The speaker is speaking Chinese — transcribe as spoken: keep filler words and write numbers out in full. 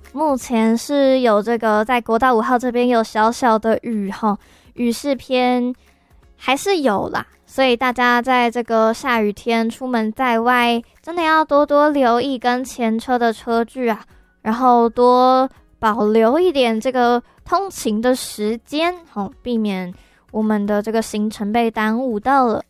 目前是有这个在国道五号这边有小小的雨齁，雨势偏还是有啦，所以大家在这个下雨天出门在外，真的要多多留意跟前车的车距啊，然后多保留一点这个通勤的时间，齁，避免我们的这个行程被耽误到了。